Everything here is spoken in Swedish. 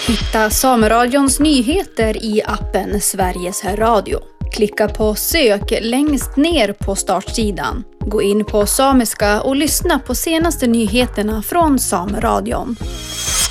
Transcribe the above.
Hitta Sameradions nyheter i appen Sveriges Radio. Klicka på sök längst ner på startsidan. Gå in på samiska och lyssna på senaste nyheterna från Sameradion.